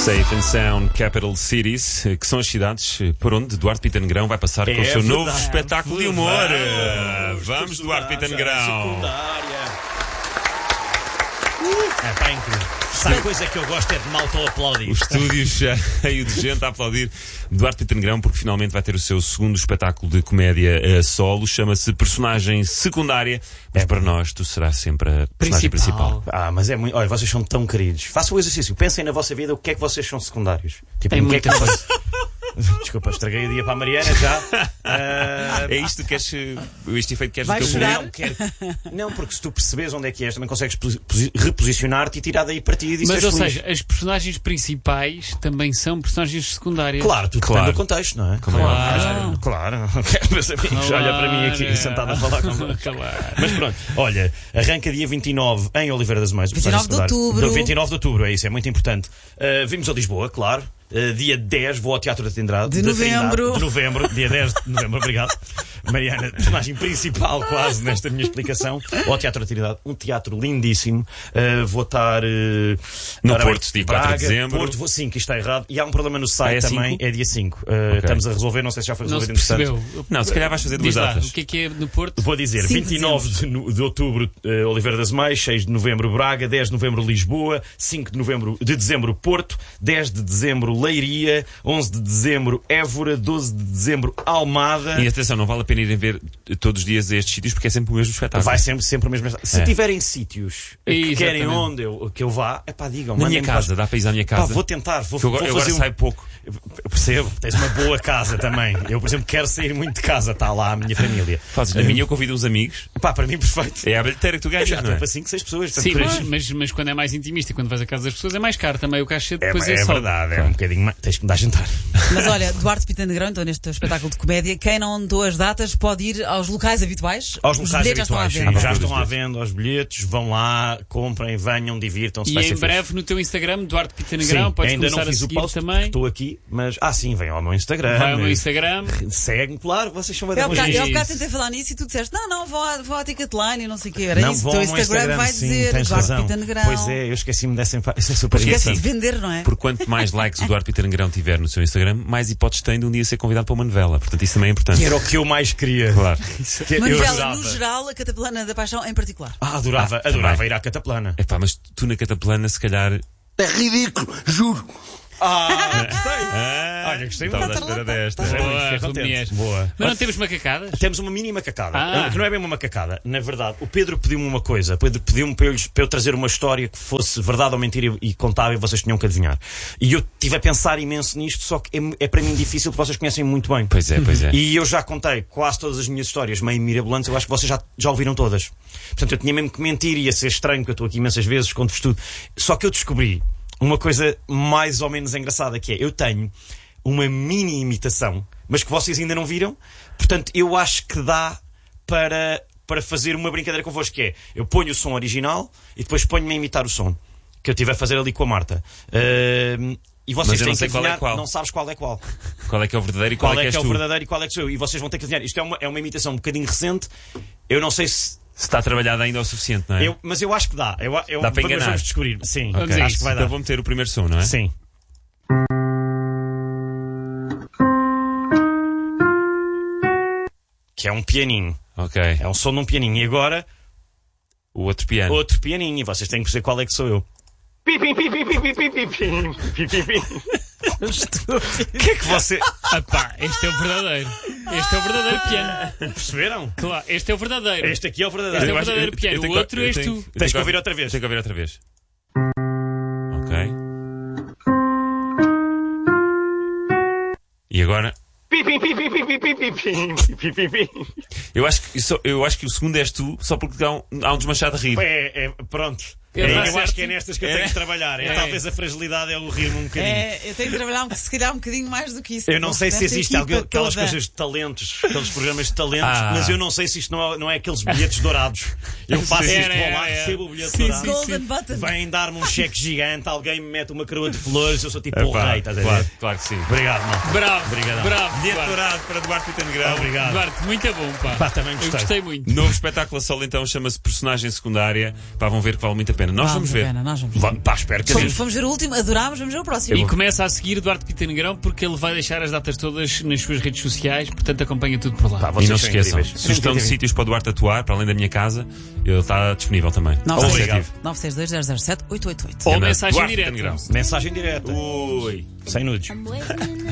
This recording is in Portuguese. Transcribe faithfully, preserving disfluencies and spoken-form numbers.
Safe and Sound Capital Cities, que são as cidades por onde Duarte Pita Negrão vai passar é com o seu verdade. novo espetáculo de humor. Vamos, Vamos Duarte Pita Negrão. É pá, incrível. Sabe a coisa que eu gosto é de malta aplaudir. O estúdio cheio de gente a aplaudir Duarte Pita Negrão, porque finalmente vai ter o seu segundo espetáculo de comédia a solo. Chama-se Personagem Secundária, mas é para nós tu serás sempre a personagem principal. principal. Ah, mas é muito. Olha, vocês são tão queridos. Façam o exercício, pensem na vossa vida o que é que vocês são secundários. Tipo, é o que é que coisa. Desculpa, estraguei o dia para a Mariana já. Uh... É isto que queres. Este efeito que queres Vai do teu chorar? público? Não, quero... não, porque se tu percebes onde é que és, também consegues posi- reposicionar-te e tirar daí partido. E Mas, seres ou feliz. seja, as personagens principais também são personagens secundárias. Claro, tudo Claro. depende do contexto, não é? Claro. Claro. Meus amigos, Claro. olha para mim aqui sentado a falar convosco. Claro. Mas pronto, olha, arranca dia vinte e nove em Oliveira das Meias. vinte e nove de outubro. Do vinte e nove de outubro, é isso, é muito importante. Uh, vimos a Lisboa, claro. Uh, dia dez vou ao Teatro da Trindade. De da novembro. Trindade, de novembro. Dia dez de novembro, obrigado. Mariana, personagem principal quase nesta minha explicação. Vou ao Teatro da Trindade, um teatro lindíssimo. Uh, vou estar uh, No ora Porto, bem, dia quatro de Braga, dezembro. Porto, vou cinco, isto está errado. E há um problema no site Ah, é também, cinco? é dia cinco. Uh, Ok. Estamos a resolver, não sei se já foi Não resolvido se entretanto. percebeu. Não, se calhar vais fazer duas Diz lá, datas. o que é que é no Porto? Vou dizer, cinco de vinte e nove de, no- de outubro, uh, Oliveira das Meias, seis de novembro, Braga, dez de novembro, Lisboa, cinco de novembro, de dezembro, Porto, dez de dezembro, Leiria, onze de dezembro, Évora, doze de dezembro, Almada. E atenção, não vale a pena irem ver todos os dias a estes sítios porque é sempre o mesmo espetáculo. Vai sempre, sempre o mesmo. Se É. tiverem sítios que Exatamente. querem onde eu, que eu vá, é pá, digam. Na minha mandem-me casa, para- dá para ir à minha Pá, casa. vou tentar, vou, Que eu agora, vou eu agora fazer um- saio pouco. Eu percebo, tens uma boa casa também. Eu, por exemplo, quero sair muito de casa, está lá a minha família. Fazes na minha, eu convido uns amigos. Pá, para mim, perfeito. É a bilheteira que tu Eu ganhas, já não estou é? para cinco, seis pessoas. Sim, portanto, mas, mas, mas quando é mais intimista e quando vais à casa das pessoas é mais caro também. O cachê É, depois é, é, só. verdade, é um bocadinho mais. Tens que me dar jantar. Mas olha, Duarte Pita Negrão, então neste espetáculo de comédia, quem não andou as datas pode ir aos locais habituais. Aos Os locais bilhetes já habituais, estão à sim, venda. já Ah, estão dos à bilhetes. venda aos bilhetes, vão lá, comprem, venham, divirtam-se. E vai em ser breve fixe. no teu Instagram, Duarte Pita Negrão, Sim, podes ainda começar não fiz a o seguir post porque também. estou aqui, mas. Ah, sim, vem ao meu Instagram. Vai ao meu Instagram. Segue-me, claro, vocês são Eu há bocado- eu há Isso. bocado tentei falar nisso e tu disseste, não, não, vou à, vou à Ticketline e não sei o quê. Era Não isso, o vão teu ao meu Instagram, Instagram, vai sim, dizer tens Duarte razão. Pita Negrão. Pois é, eu esqueci-me dessa. infa- Isso é super Esquece interessante. de vender, não é? Por quanto mais likes o Duarte Pita Negrão tiver no seu Instagram, mais hipóteses tem de um dia ser convidado para uma novela. Portanto, isso também é importante. Que era o que eu mais queria. Claro. Que eu Uma novela, adorava. no geral, a Cataplana da Paixão em particular. Ah, adorava, Ah, adorava também. ir à Cataplana. Epá, mas tu na Cataplana, se calhar. É ridículo, juro. Ah, gostei. Ah, Olha, gostei estava à muito. espera desta. Fiquei Boa, contente. Rumiés. Boa. Mas não temos macacadas? Temos uma mini macacada. Ah. Que não é bem uma macacada. Na verdade, o Pedro pediu-me uma coisa. O Pedro pediu-me para eu, lhes- para eu trazer uma história que fosse verdade ou mentira e, e contável e vocês tinham que adivinhar. E eu estive a pensar imenso nisto, só que é, é para mim difícil porque vocês conhecem muito bem. Pois é, pois é. E eu já contei quase todas as minhas histórias meio mirabolantes, eu acho que vocês já, já ouviram todas. Portanto, eu tinha mesmo que mentir, ia ser estranho, porque eu estou aqui imensas vezes, conto-vos tudo. Só que eu descobri uma coisa mais ou menos engraçada, que é, eu tenho uma mini imitação, mas que vocês ainda não viram, portanto, eu acho que dá para, para fazer uma brincadeira convosco, que é, eu ponho o som original e depois ponho-me a imitar o som que eu tive a fazer ali com a Marta. Ahm, e vocês Mas eu têm não sei que qual é adivinhar, qual. não sabes qual é qual. Qual é que é o verdadeiro e qual, Qual é que é és o tu? verdadeiro e qual é que sou eu? E vocês vão ter que adivinhar. Isto é uma, é uma imitação um bocadinho recente. Eu não sei se. Se está trabalhado ainda o suficiente, não é? Eu, mas eu acho que dá. Eu, eu, Dá para vamos- enganar. Vamos descobrir. Sim, Vamos ok. a Acho isso. que vai dar. Então vou meter o primeiro som, não é? Sim. Que é um pianinho. Ok. É um som de um pianinho. E agora, O outro piano. outro pianinho. E vocês têm que perceber qual é que sou eu. O que é que você. Ah pá, este é o verdadeiro. Este é o verdadeiro piano. Perceberam? Claro, este é o verdadeiro. Este aqui é o Este é verdadeiro. o Eu acho- verdadeiro eu- piano. eu tenho O que- outro eu és tenho- tu. eu tenho Tens que ouvir outra vez. Tenho que ouvir outra vez. Ok. E agora? Eu acho que, isso- eu acho que o segundo és tu, só porque há um, há um desmanchado de rir. É, é, pronto. É, É, dá eu certo. acho que é nestas que eu É. tenho que trabalhar. É, É. talvez a fragilidade é o rir-me um bocadinho. É, eu tenho de trabalhar um, se calhar um bocadinho mais do que isso. Eu não sei se Desta existe equipa alguém- aquelas toda. coisas de talentos, aqueles programas de talentos, Ah. mas eu não sei se isto não é, não é aqueles bilhetes dourados. Eu faço Sim, isto, vou é, lá, é. recebo o bilhete Sim, dourado. sim, Golden button. Vêm dar-me um cheque gigante, alguém me mete uma coroa de flores, eu sou tipo Epá, o rei, estás a ver? claro, claro que sim. Obrigado, mal. Bravo, Obrigadão. bravo. Bilhete Duarte. dourado para Duarte Pita Negrão. Obrigado. Duarte, muito bom, pá. Pá, também Eu gostei. gostei muito. Novo espetáculo a solo então chama-se Personagem Secundária. Pá, vão ver que vale muito a pena. pena. Nós vamos a ver. pena, nós vamos ver. Va- Pá, espero que Fomos, sim. fomos ver o último, adorámos, vamos ver o próximo. E começa a seguir Duarte Pita Negrão porque ele vai deixar as datas todas nas suas redes sociais, portanto acompanha tudo por lá. Pá, E vocês não se são esqueçam, incríveis. sugestão de São sítios para o Duarte atuar, para além da minha casa, ele está disponível também. Nove Ou seis- receptivo. nove seis dois zero zero sete oito oito oito. Ou Ana mensagem Duarte direta. Pita Negrão. Mensagem direta. Ui. Sem nudes. I'm waiting in the